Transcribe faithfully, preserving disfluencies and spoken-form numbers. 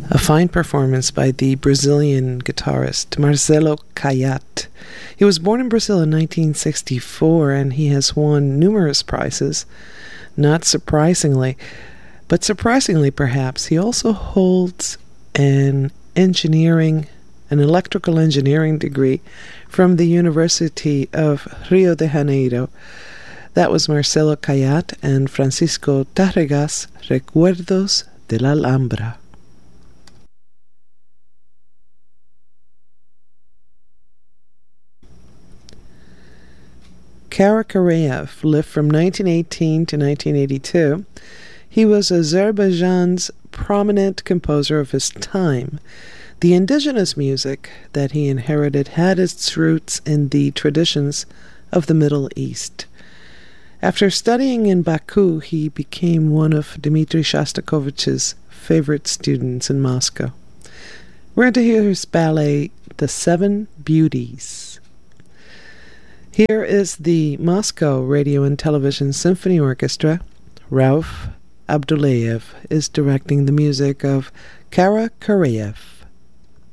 A fine performance by the Brazilian guitarist Marcelo Caiate. He was born in Brazil in nineteen sixty-four, and he has won numerous prizes. Not surprisingly, but surprisingly perhaps, he also holds an engineering, an electrical engineering degree from the University of Rio de Janeiro. That was Marcelo Caiate and Francisco Tárrega's Recuerdos de la Alhambra. Karakareyev lived from nineteen eighteen to nineteen eighty-two. He was Azerbaijan's prominent composer of his time. The indigenous music that he inherited had its roots in the traditions of the Middle East. After studying in Baku, he became one of Dmitri Shostakovich's favorite students in Moscow. We're going to hear his ballet, The Seven Beauties. Here is the Moscow Radio and Television Symphony Orchestra. Rauf Abdullayev is directing the music of Karakareyev.